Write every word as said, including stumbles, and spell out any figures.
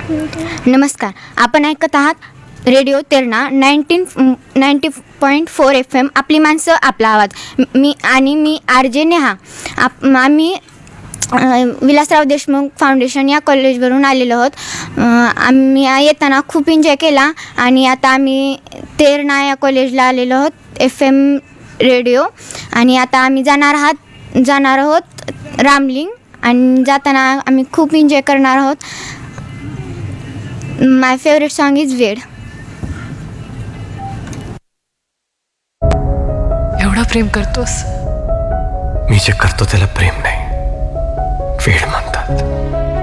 नमस्कार, आपण ऐकत आहात radio Terna nineteen ninety point four F M. आपली माणसं आपला आवाज. मी आणि मी आर जे नेहा. आप आम्ही विलासराव देशमुख फाउंडेशन या कॉलेजवरून आलेलो आहोत. आम्ही येताना खूप एन्जॉय केला आणि आता आम्ही तेरणा या कॉलेजला आलेलो आहोत एफ एम रेडिओ. आणि आता आम्ही जाणार आहात जाणार आहोत रामलिंग आणि जाताना आम्ही खूप एन्जॉय करणार आहोत. माय फेवरेट सॉन्ग इज वेड. एवढं प्रेम करतोस? मी जे करतो त्याला प्रेम नाही, वेड म्हणतात.